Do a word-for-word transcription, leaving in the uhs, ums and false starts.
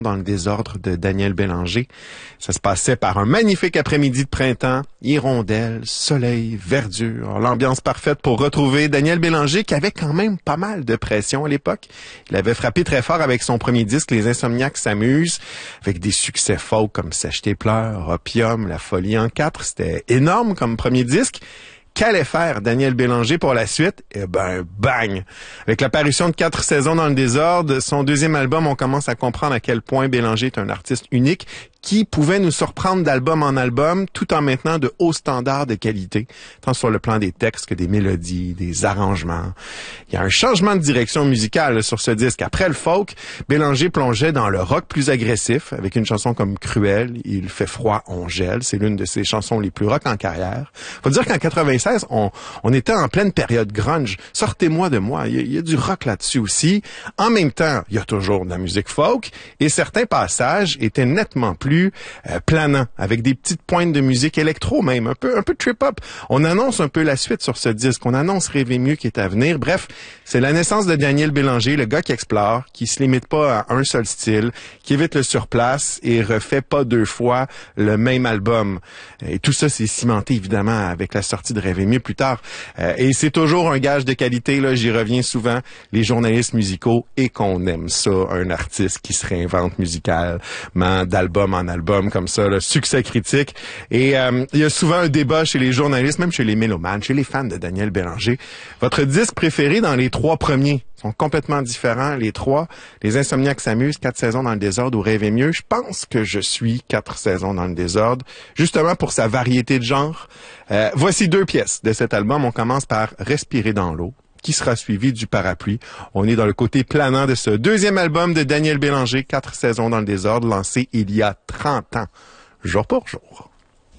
Dans le désordre de Daniel Bélanger. Ça se passait par un magnifique après-midi de printemps, hirondelles, soleil, verdure, l'ambiance parfaite pour retrouver Daniel Bélanger qui avait quand même pas mal de pression à l'époque. Il avait frappé très fort avec son premier disque, Les Insomniaques s'amusent, avec des succès folk comme Sèche tes pleurs, Opium, La folie en quatre. C'était énorme comme premier disque. Qu'allait faire Daniel Bélanger pour la suite? Eh ben, bang! Avec l'apparition de Quatre saisons dans le désordre, son deuxième album, on commence à comprendre à quel point Bélanger est un artiste unique qui pouvait nous surprendre d'album en album tout en maintenant de hauts standards de qualité, tant sur le plan des textes que des mélodies, des arrangements. Il y a un changement de direction musicale là, sur ce disque. Après le folk, Bélanger plongeait dans le rock plus agressif, avec une chanson comme Cruel, Il fait froid, on gèle. C'est l'une de ses chansons les plus rock en carrière. Faut dire qu'en quatre-vingt-seize, on, on était en pleine période grunge. Sortez-moi de moi. Il y, a, il y a du rock là-dessus aussi. En même temps, il y a toujours de la musique folk, et certains passages étaient nettement plus Plus, euh, planant, avec des petites pointes de musique électro même, un peu un peu trip-hop. On annonce un peu la suite sur ce disque, on annonce Rêver mieux qui est à venir. Bref, c'est la naissance de Daniel Bélanger, le gars qui explore, qui se limite pas à un seul style, qui évite le surplace et refait pas deux fois le même album. Et tout ça, c'est cimenté évidemment avec la sortie de Rêver mieux plus tard. Euh, et c'est toujours un gage de qualité, là, j'y reviens souvent, les journalistes musicaux, et qu'on aime ça, un artiste qui se réinvente musicalement d'album en album comme ça, le succès critique. Et euh, il y a souvent un débat chez les journalistes, même chez les mélomanes, chez les fans de Daniel Bélanger. Votre disque préféré dans les trois premiers sont complètement différents, les trois. Les Insomniaques s'amusent, Quatre saisons dans le désordre ou Rêver mieux. Je pense que je suis Quatre saisons dans le désordre, justement pour sa variété de genre. Euh, voici deux pièces de cet album. On commence par Respirer dans l'eau, qui sera suivi du Parapluie. On est dans le côté planant de ce deuxième album de Daniel Bélanger, Quatre saisons dans le désordre, lancé il y a trente ans, jour pour jour.